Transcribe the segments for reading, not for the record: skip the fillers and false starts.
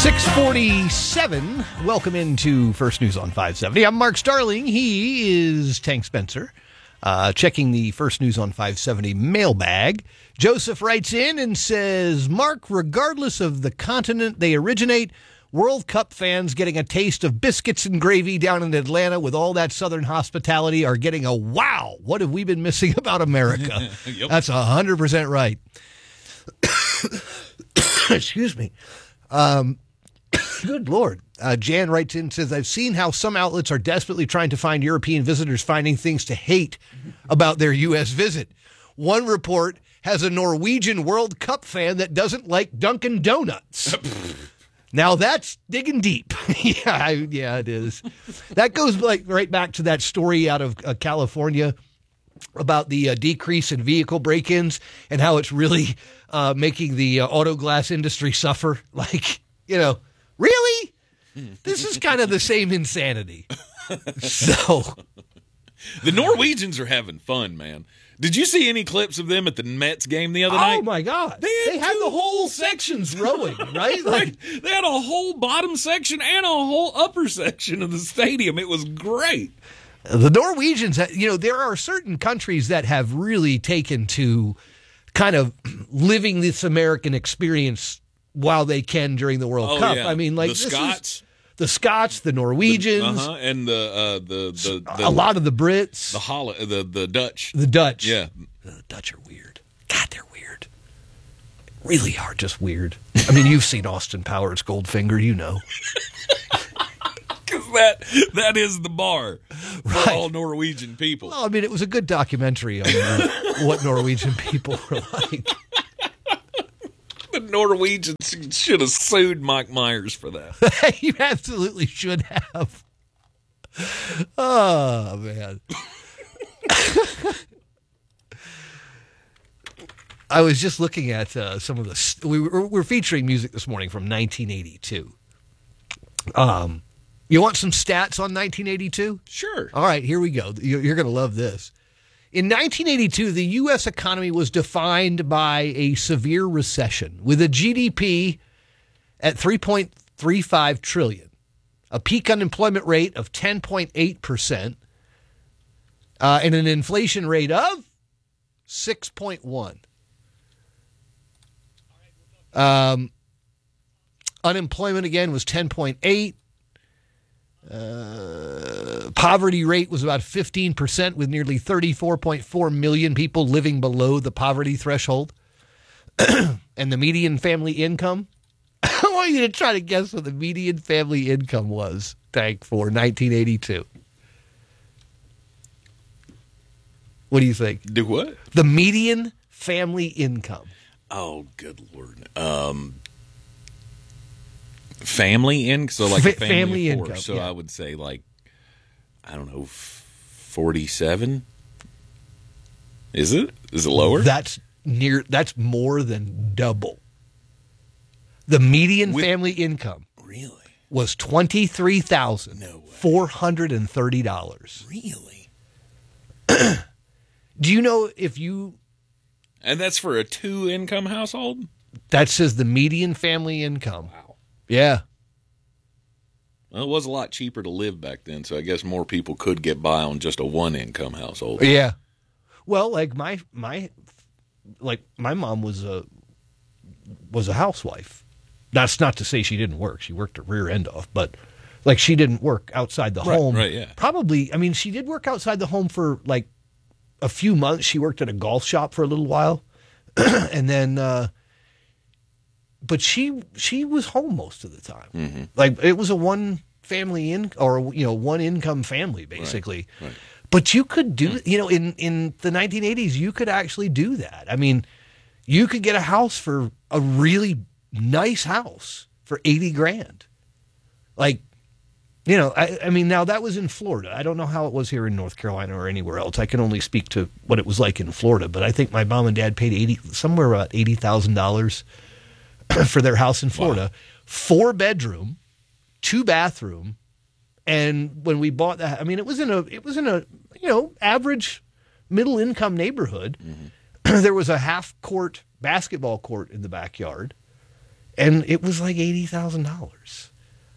647. Welcome into First News on 570. I'm Mark Starling. He is Tank Spencer. Checking the First News on 570 mailbag. Joseph writes in and says, Mark, regardless of the continent they originate, World Cup fans getting a taste of biscuits and gravy down in Atlanta with all that Southern hospitality are getting a wow. What have we been missing about America? Yep. That's 100% right. Excuse me. Good Lord. Jan writes in and says, I've seen how some outlets are desperately trying to find European visitors finding things to hate about their U.S. visit. One report has a Norwegian World Cup fan that doesn't like Dunkin' Donuts. Now that's digging deep. Yeah, it is. That goes right back to that story out of California about the decrease in vehicle break-ins and how it's really making the auto glass industry suffer. Really? This is kind of the same insanity. So the Norwegians are having fun, man. Did you see any clips of them at the Mets game the other night? Oh, my God. They had the whole sections rowing, right? Right. They had a whole bottom section and a whole upper section of the stadium. It was great. The Norwegians, there are certain countries that have really taken to kind of living this American experience while they can during the World Cup. Yeah. I mean, the Scots. The Scots, the Norwegians, and a lot of the Brits, the Dutch. The Dutch, yeah, the Dutch are weird. God, they're weird. Really are just weird. I mean, you've seen Austin Powers Goldfinger, you know. Because that is the bar for all Norwegian people. Well, I mean, it was a good documentary on what Norwegian people were like. The Norwegians should have sued Mike Myers for that. You absolutely should have. Oh, man. I was just looking at some of the... We're featuring music this morning from 1982. You want some stats on 1982? Sure. All right, here we go. You're going to love this. In 1982, the U.S. economy was defined by a severe recession with a GDP at $3.35 trillion, a peak unemployment rate of 10.8%, and an inflation rate of 6.1. Unemployment again was 10.8. Poverty rate was about 15%, with nearly 34.4 million people living below the poverty threshold. And the median family income, I want you to try to guess what the median family income was, Tank, for 1982. What do you think? Do what? The median family income. Oh, good Lord. Family income? So like a family of four. Income, so yeah. I would say like, I don't know, 47? Is it? Is it lower? That's more than double. The median family income really was $23,430. Really? Do you know if you... And that's for a 2-income household? That says the median family income. Wow. Yeah. Well, it was a lot cheaper to live back then, so I guess more people could get by on just a 1-income household. Yeah. Well, like my mom was a housewife. That's not to say she didn't work. She worked her rear end off, but like she didn't work outside the home. Right, yeah. Probably, I mean, she did work outside the home for like a few months. She worked at a golf shop for a little while. And then but she was home most of the time. Mm-hmm. Like it was a one income family basically. Right. But you could do, in the 1980s, you could actually do that. I mean, you could get a house for a really nice house for $80,000. Like, I mean, now that was in Florida. I don't know how it was here in North Carolina or anywhere else. I can only speak to what it was like in Florida. But I think my mom and dad paid somewhere about $80,000 for their house in Florida. Wow. 4-bedroom, 2-bathroom. And when we bought that, I mean, it was in a average middle income neighborhood. Mm-hmm. There was a half-court basketball court in the backyard. and it was like $80,000.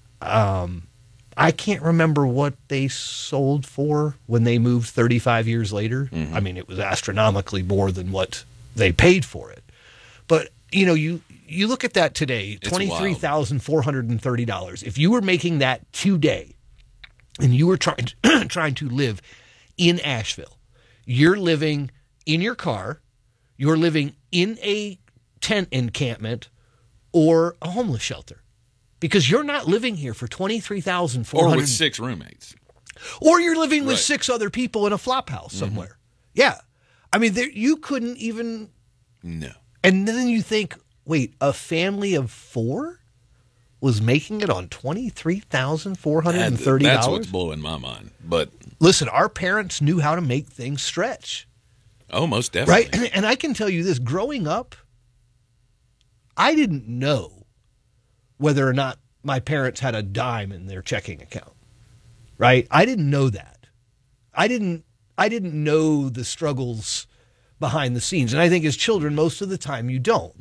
I can't remember what they sold for when they moved 35 years later. Mm-hmm. I mean, it was astronomically more than what they paid for it. But, you look at that today, $23,430. If you were making that today and you were trying to live in Asheville, you're living in your car, you're living in a tent encampment or a homeless shelter. Because you're not living here for $23,400. Or with 6 roommates. Or you're living with 6 other people in a flop house somewhere. Mm-hmm. Yeah. I mean, you couldn't even... No. And then you think, wait, a family of 4 was making it on $23,430? That's what's blowing my mind. But listen, our parents knew how to make things stretch. Oh, most definitely. Right? And I can tell you this, growing up, I didn't know whether or not my parents had a dime in their checking account, right? I didn't know that. I didn't know the struggles behind the scenes. And I think as children, most of the time you don't.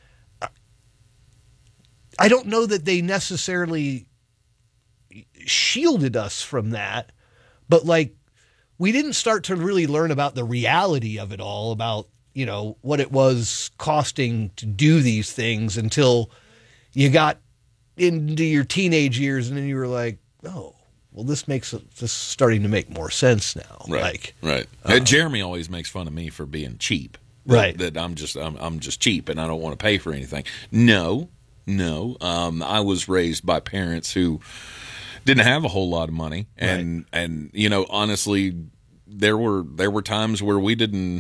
I don't know that they necessarily shielded us from that, but we didn't start to really learn about the reality of it all, about, what it was costing to do these things until you got into your teenage years, and then you were like, oh, well, this starting to make more sense now. Right. Jeremy always makes fun of me for being cheap. Right. That I'm just cheap and I don't want to pay for anything. No. I was raised by parents who didn't have a whole lot of money, and honestly, there were times where we couldn't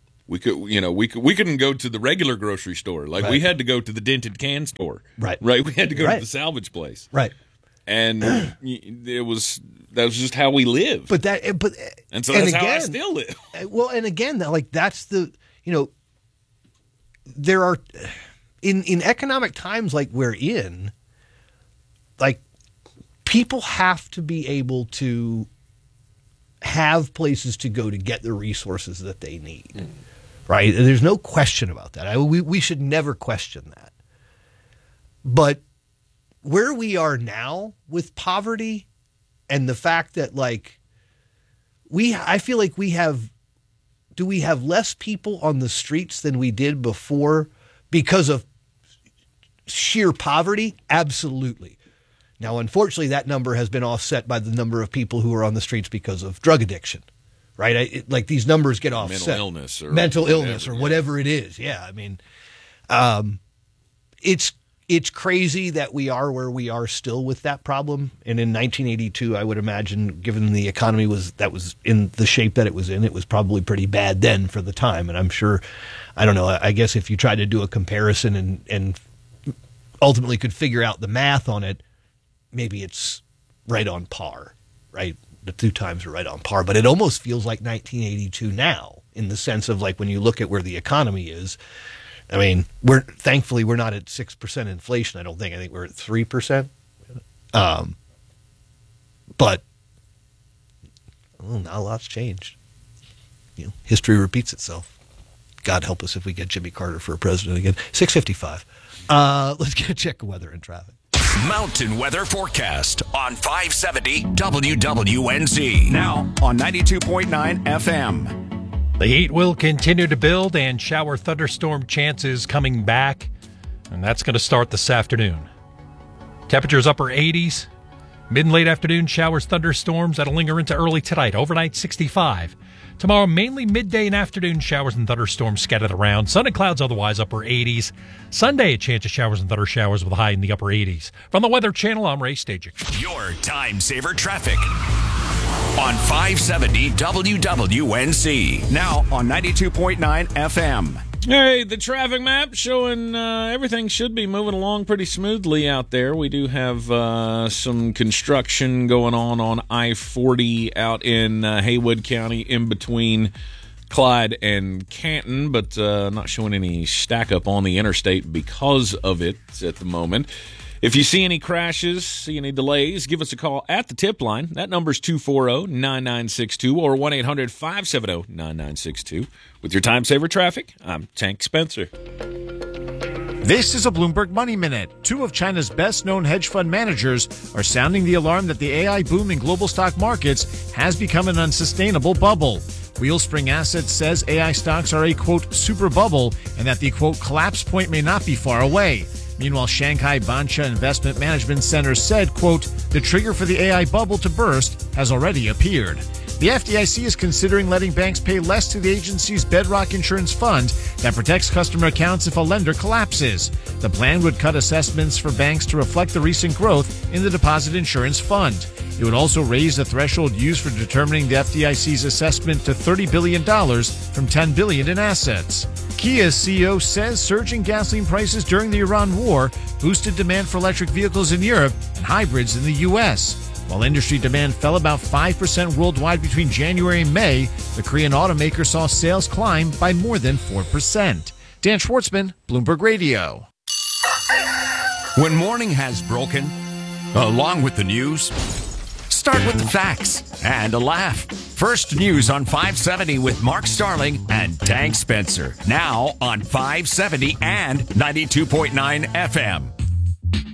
go to the regular grocery store. We had to go to the dented can store. Right. We had to go to the salvage place. Right. And that was just how we lived. And so that's how I still live. Well, and again, that's the, there are in economic times like we're in, people have to be able to have places to go to get the resources that they need. Mm. Right? There's no question about that. We should never question that. But where we are now with poverty and the fact that I feel like we have less people on the streets than we did before because of sheer poverty? Absolutely. Now, unfortunately, that number has been offset by the number of people who are on the streets because of drug addiction. Right? These numbers get offset. Mental illness or whatever it is. Yeah. I mean, it's crazy that we are where we are still with that problem. And in 1982, I would imagine, given the economy was in the shape that it was probably pretty bad then for the time. And I'm sure, I don't know, I guess if you tried to do a comparison and ultimately could figure out the math on it, maybe it's right on par, right? The 2 times are right on par, but it almost feels like 1982 now, in the sense of when you look at where the economy is. I mean, thankfully we're not at 6% inflation. I don't think. I think we're at 3%. But not a lot's changed. History repeats itself. God help us if we get Jimmy Carter for a president again. 6:55. Let's get a check of weather and traffic. Mountain weather forecast on 570 WWNZ. Now on 92.9 FM. The heat will continue to build and shower thunderstorm chances coming back, and that's going to start this afternoon. Temperatures upper 80s. Mid and late afternoon showers, thunderstorms that'll linger into early tonight. Overnight 65. Tomorrow, mainly midday and afternoon showers and thunderstorms scattered around. Sun and clouds otherwise upper 80s. Sunday, a chance of showers and thunder showers with a high in the upper 80s. From the Weather Channel, I'm Ray Stajic. Your time saver traffic on 570 WWNZ. Now on 92.9 FM. Hey, the traffic map showing everything should be moving along pretty smoothly out there. We do have some construction going on I-40 out in Haywood County in between Clyde and Canton, but not showing any stack up on the interstate because of it at the moment. If you see any crashes, see any delays, give us a call at the tip line. That number is 240-9962 or 1-800-570-9962. With your time saver traffic, I'm Tank Spencer. This is a Bloomberg Money Minute. Two of China's best-known hedge fund managers are sounding the alarm that the AI boom in global stock markets has become an unsustainable bubble. Wheelspring Assets says AI stocks are a, quote, super bubble and that the, quote, collapse point may not be far away. Meanwhile, Shanghai Bancha Investment Management Center said, quote, the trigger for the AI bubble to burst has already appeared. The FDIC is considering letting banks pay less to the agency's Bedrock Insurance Fund that protects customer accounts if a lender collapses. The plan would cut assessments for banks to reflect the recent growth in the Deposit Insurance Fund. It would also raise the threshold used for determining the FDIC's assessment to $30 billion from $10 billion in assets. Kia's CEO says surging gasoline prices during the Iran war boosted demand for electric vehicles in Europe and hybrids in the U.S. While industry demand fell about 5% worldwide between January and May, the Korean automaker saw sales climb by more than 4%. Dan Schwartzman, Bloomberg Radio. When morning has broken, along with the news, start with the facts and a laugh. First News on 570 with Mark Starling and Tank Spencer. Now on 570 and 92.9 FM.